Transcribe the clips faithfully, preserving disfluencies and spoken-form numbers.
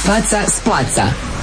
Faca s placa.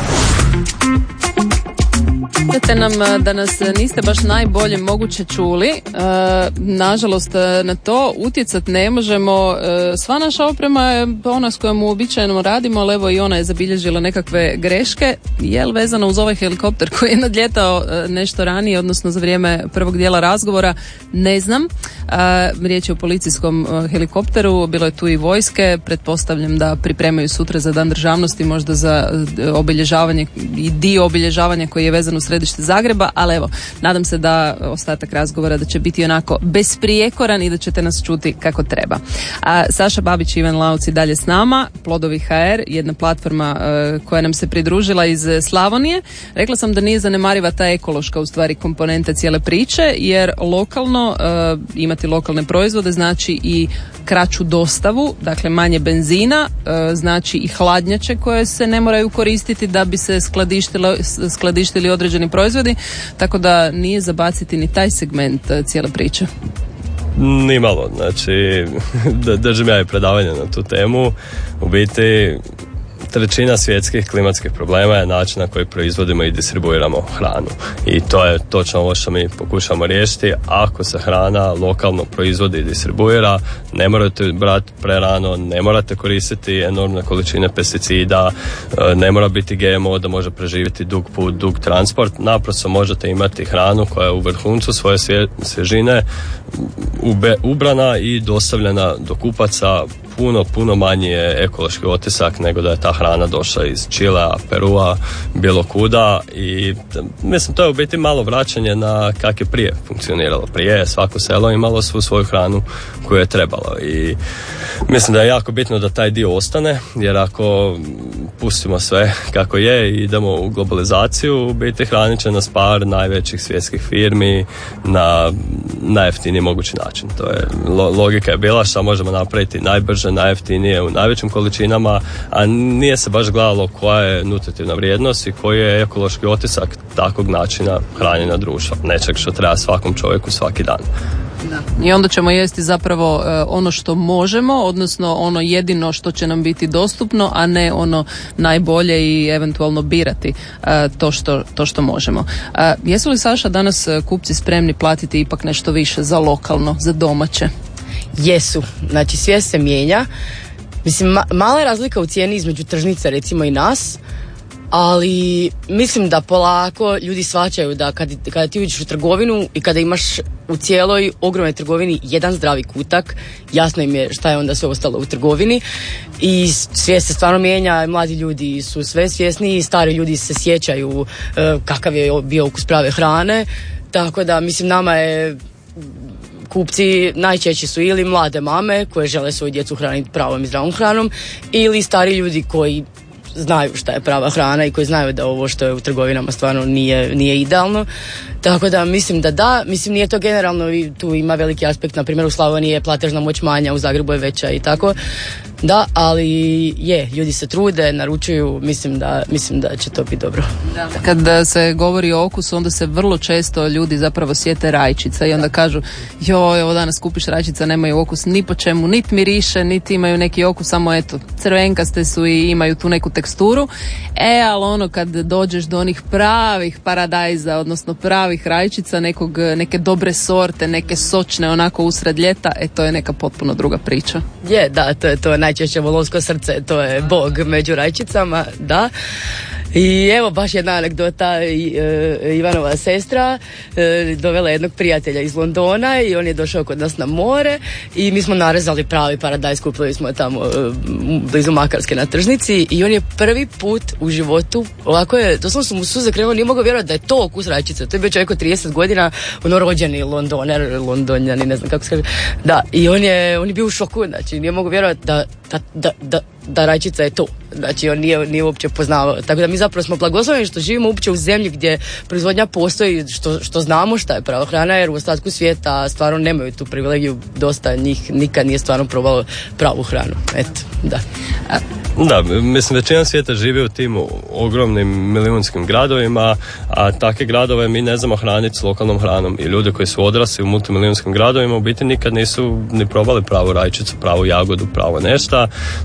Te nam da nas niste baš najbolje moguće čuli. E, nažalost, na to utjecat ne možemo. E, sva naša oprema je ona s kojom uobičajeno radimo, ali evo i ona je zabilježila nekakve greške. Je li vezano uz ovaj helikopter koji je nadljetao nešto ranije, odnosno za vrijeme prvog dijela razgovora, ne znam. E, riječ je o policijskom helikopteru, bilo je tu i vojske. Pretpostavljam da pripremaju sutra za Dan državnosti, možda za obilježavanje i dio obilježavanja koji je vezan u središte Zagreba, ali evo, nadam se da ostatak razgovora da će biti onako besprijekoran i da ćete nas čuti kako treba. A Saša Babić i Ivan Lauc i dalje s nama, Plodovi ha er, jedna platforma uh, koja nam se pridružila iz Slavonije. Rekla sam da nije zanemariva ta ekološka u stvari komponenta cijele priče, jer lokalno uh, imati lokalne proizvode znači i kraću dostavu, dakle manje benzina, uh, znači i hladnjače koje se ne moraju koristiti da bi se skladištilo, skladištili određeni proizvodi, tako da nije zabaciti ni taj segment cijele priče. Ni malo, znači držim ja i predavanje na tu temu. U biti trećina svjetskih klimatskih problema je način na koji proizvodimo i distribuiramo hranu. I to je točno ovo što mi pokušamo riješiti. Ako se hrana lokalno proizvodi i distribuira, ne morate brati prerano, ne morate koristiti enormne količine pesticida, ne mora biti ge em o da može preživjeti dug put, dug transport. Naprosto možete imati hranu koja je u vrhuncu svoje svježine, ubrana i dostavljena do kupaca. Puno, puno manji je ekološki otisak nego da je ta hrana došla iz Čilea, Perua, bilo kuda i mislim to je u biti malo vraćanje na kak je prije funkcioniralo. Prije je svako selo imalo svu svoju hranu koju je trebalo i mislim da je jako bitno da taj dio ostane, jer ako pustimo sve kako je i idemo u globalizaciju, u biti hranit će nas par najvećih svjetskih firmi na najjeftiniji mogući način. To je, logika je bila šta možemo napraviti najbrže, najjeftinije u najvećim količinama, a nije se baš gledalo koja je nutritivna vrijednost i koji je ekološki otisak takvog načina hranjenja društva. Nečeg što treba svakom čovjeku svaki dan. Da. I onda ćemo jesti zapravo uh, ono što možemo, odnosno ono jedino što će nam biti dostupno, a ne ono najbolje i eventualno birati uh, to, što, to što možemo. Uh, jesu li, Saša, danas uh, kupci spremni platiti ipak nešto više za lokalno, za domaće? Jesu. Znači svijest se mijenja. Mislim, ma- mala je razlika u cijeni između tržnica recimo i nas, ali mislim da polako ljudi shvaćaju da kad, kada ti uđeš u trgovinu i kada imaš u cijeloj ogromnoj trgovini jedan zdravi kutak, jasno im je šta je onda sve ostalo u trgovini i svijest se stvarno mijenja, mladi ljudi su sve svjesni, stari ljudi se sjećaju uh, kakav je bio ukus prave hrane, tako da mislim nama je kupci najčešće su ili mlade mame koje žele svoju djecu hraniti pravom i zdravom hranom ili stari ljudi koji znaju šta je prava hrana i koji znaju da ovo što je u trgovinama stvarno nije, nije idealno. Tako da mislim da da, mislim nije to generalno i tu ima veliki aspekt, na primjer u Slavoniji je platežna moć manja, u Zagrebu je veća i tako. Da, ali je, ljudi se trude, naručuju, mislim da, mislim da će to biti dobro. Da. Kad se govori o okusu, onda se vrlo često ljudi zapravo sjete rajčica i onda kažu, joj, evo danas kupiš rajčica, nemaju okus ni po čemu, niti miriše, niti imaju neki okus, samo eto, crvenkaste su i imaju tu neku teksturu. E, ali ono kad dođeš do onih pravih paradajza, odnosno pravih rajčica, nekog, neke dobre sorte, neke sočne onako usred ljeta, e to je neka potpuno druga priča. Je, da, to je to najčešće volonsko srce, to je bog među rajčicama, da. I evo baš jedna anegdota, i, e, Ivanova sestra e, dovela jednog prijatelja iz Londona i on je došao kod nas na more i mi smo narezali pravi paradajz, kupili smo tamo e, blizu Makarske na tržnici i on je prvi put u životu, ovako je, doslovno su mu suze krenule, nije mogao vjerovati da je to okus rajčice, to je bio čovjek od trideset godina, ono rođeni Londoner, Londonjani, ne znam kako se kaže, da, i on je, on je bio u šoku, znači nije mogao vjerovati da, da, da, da da rajčica je to. Znači on nije, nije uopće poznavao. Tako da mi zapravo smo blagosloveni što živimo uopće u zemlji gdje proizvodnja postoji, što, što znamo šta je prava hrana, jer u ostatku svijeta stvarno nemaju tu privilegiju, dosta njih nikad nije stvarno probalo pravu hranu. Eto, da. Da, mislim većina svijeta živi u tim ogromnim milijunskim gradovima, a takve gradove mi ne znamo hraniti s lokalnom hranom i ljudi koji su odrasli u multimilijunskim gradovima u biti nikad nisu ni probali pravu rajčicu, pravu jagodu, pravo nešto, tako da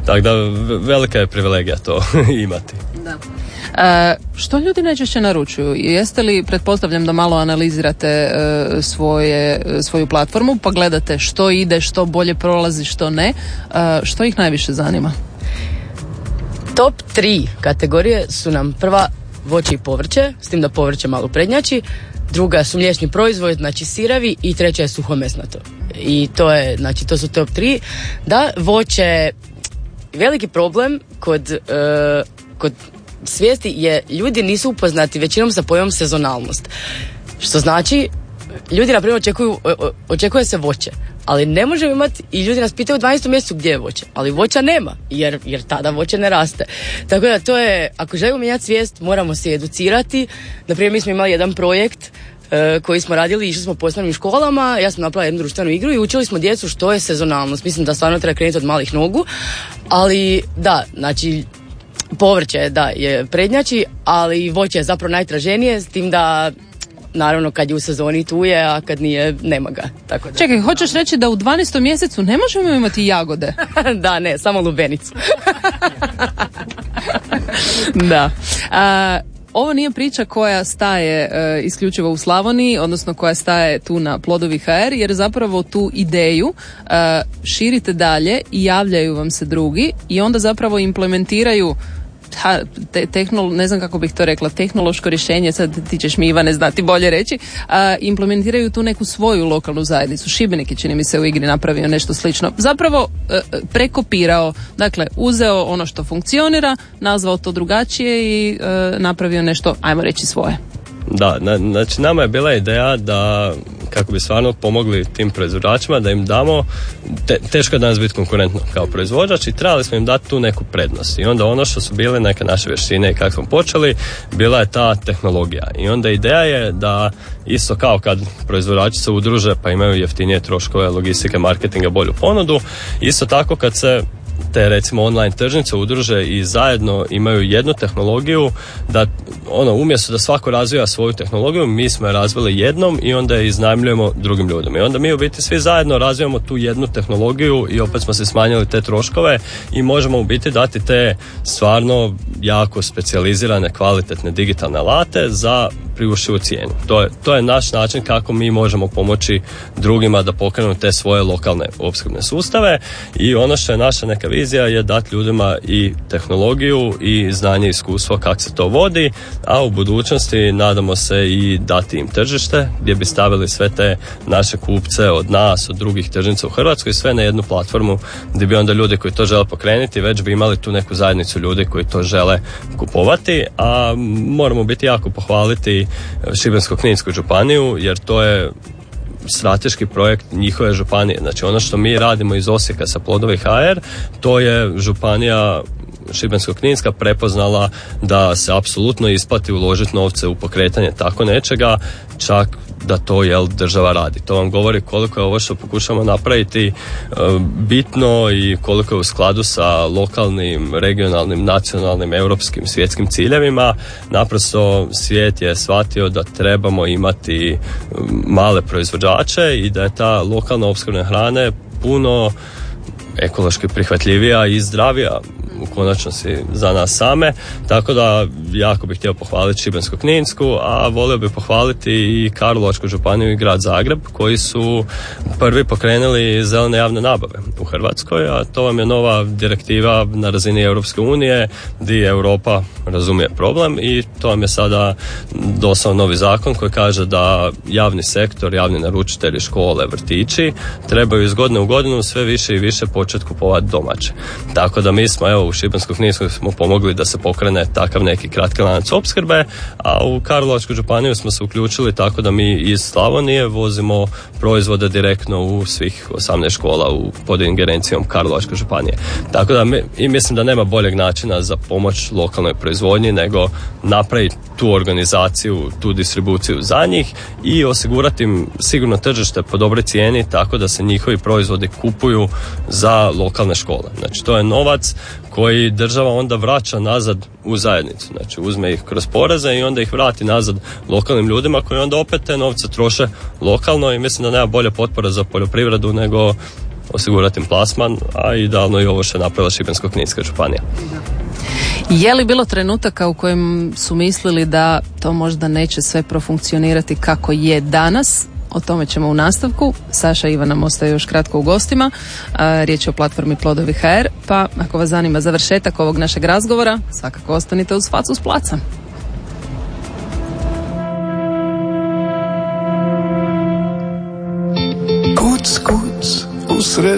velika je privilegija to imati. Da. E, što ljudi najčešće naručuju? Jeste li, pretpostavljam da malo analizirate e, svoje, svoju platformu, pa gledate što ide, što bolje prolazi, što ne. E, što ih najviše zanima? Top tri kategorije su nam prva voće i povrće, s tim da povrće malo prednjači, druga su mliječni proizvod, znači siravi, i treća je suhomesnato. I to je, znači to su top tri. Da, voće, veliki problem kod, uh, kod svijesti je ljudi nisu upoznati većinom sa pojmom sezonalnost. Što znači, ljudi na primjer očekuju, očekuje se voće, ali ne možemo imati, i ljudi nas pitaju u dvanaestom mjesecu gdje je voće, ali voća nema, jer, jer tada voće ne raste. Tako da to je, ako želimo mijenjati svijest, moramo se educirati. Na primjer, mi smo imali jedan projekt uh, koji smo radili, išli smo po osnovnim školama, ja sam napravila jednu društvenu igru i učili smo djecu što je sezonalnost. Mislim da stvarno treba krenuti od malih nogu, ali da, znači povrće da je prednjači, ali voće je zapravo najtraženije, s tim da naravno kad je u sezoni tu je, a kad nije, nema ga. Tako da. Čekaj, hoćeš reći da u dvanaestom mjesecu ne možemo imati jagode? Da, ne, samo lubenicu. Da. A, ovo nije priča koja staje e, isključivo u Slavoniji, odnosno koja staje tu na Plodovi ha er, jer zapravo tu ideju e, širite dalje i javljaju vam se drugi i onda zapravo implementiraju Ha, te, tehnolo, ne znam kako bih to rekla, tehnološko rješenje, sad ti ćeš mi, Ivane, znati bolje reći, a, implementiraju tu neku svoju lokalnu zajednicu. Šibenik je, čini mi se, u igri napravio nešto slično. Zapravo e, prekopirao, dakle, uzeo ono što funkcionira, nazvao to drugačije i e, napravio nešto, ajmo reći, svoje. Da, na, znači nama je bila ideja da kako bi stvarno pomogli tim proizvođačima, da im damo, te, teško je danas biti konkurentno kao proizvođač i trebali smo im dati tu neku prednost. I onda ono što su bile neke naše vještine i kako smo počeli, bila je ta tehnologija. I onda ideja je da isto kao kad proizvođači se udruže pa imaju jeftinije troškove logistike, marketinga, bolju ponudu, isto tako kad se te recimo online tržnice udruže i zajedno imaju jednu tehnologiju, da ono umjesto da svako razvija svoju tehnologiju, mi smo je razvili jednom i onda je iznajmljujemo drugim ljudima. I onda mi u biti svi zajedno razvijamo tu jednu tehnologiju i opet smo se smanjili te troškove i možemo u biti dati te stvarno jako specijalizirane, kvalitetne digitalne alate za priuštivu cijenu. To je, to je naš način kako mi možemo pomoći drugima da pokrenu te svoje lokalne opskrbne sustave i ono što je naša neka vizija je dati ljudima i tehnologiju i znanje i iskustvo kako se to vodi, a u budućnosti nadamo se i dati im tržište gdje bi stavili sve te naše kupce od nas, od drugih tržnica u Hrvatskoj, sve na jednu platformu gdje bi onda ljudi koji to žele pokrenuti već bi imali tu neku zajednicu ljudi koji to žele kupovati, a moramo biti jako pohvaliti Šibensko-kninsku županiju jer to je strateški projekt njihove županije. Znači ono što mi radimo iz Osijeka sa Plodovi ha er, to je županija Šibensko-kninska prepoznala da se apsolutno isplati uložiti novce u pokretanje tako nečega, čak da to jel država radi. To vam govori koliko je ovo što pokušamo napraviti e, bitno i koliko je u skladu sa lokalnim, regionalnim, nacionalnim, europskim, svjetskim ciljevima. Naprosto svijet je shvatio da trebamo imati male proizvođače i da je ta lokalna opskrbna hrane puno ekološki prihvatljivija i zdravija u konačnosti za nas same, tako da jako bih htio pohvaliti Šibensko-kninsku, a volio bih pohvaliti i Karlovačku županiju i grad Zagreb koji su prvi pokrenuli zelene javne nabave u Hrvatskoj, a to vam je nova direktiva na razini Europske unije gdje Europa razumije problem i to vam je sada dosao novi zakon koji kaže da javni sektor, javni naručitelji, škole, vrtići trebaju iz godine u godinu sve više i više početi kupovati domaće. Tako da mi smo evo u Šibensko-kninskoj smo pomogli da se pokrene takav neki kratki lanac opskrbe, a u Karlovačku županiju smo se uključili tako da mi iz Slavonije vozimo proizvode direktno u svih osamnaest škola u, pod ingerencijom Karlovačke županije. Tako da mi, i mislim da nema boljeg načina za pomoć lokalnoj proizvodnji nego napraviti tu organizaciju, tu distribuciju za njih i osigurati im sigurno tržište po dobroj cijeni tako da se njihovi proizvodi kupuju za lokalne škole. Znači to je novac koji država onda vraća nazad u zajednicu. Znači uzme ih kroz poreze i onda ih vrati nazad lokalnim ljudima koji onda opet te novce troše lokalno i mislim da nema bolje potpora za poljoprivredu nego osigurati im plasman, a idealno i ovo što je napravila Šibensko-kninska županija. Je li bilo trenutaka u kojem su mislili da to možda neće sve profunkcionirati kako je danas? O tome ćemo u nastavku. Saša i Ivan nam ostaje još kratko u gostima. A, riječ je o platformi Plodovi punkt ha er, pa ako vas zanima završetak ovog našeg razgovora, svakako ostanite uz Facu s placa.